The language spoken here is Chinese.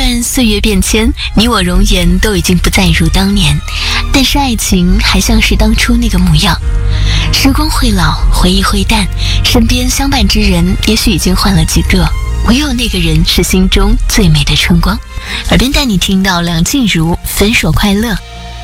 然岁月变迁，你我容颜都已经不再如当年，但是爱情还像是当初那个模样。时光会老，回忆会淡，身边相伴之人也许已经换了几个，唯有那个人是心中最美的春光。耳边带你听到梁静茹《分手快乐》。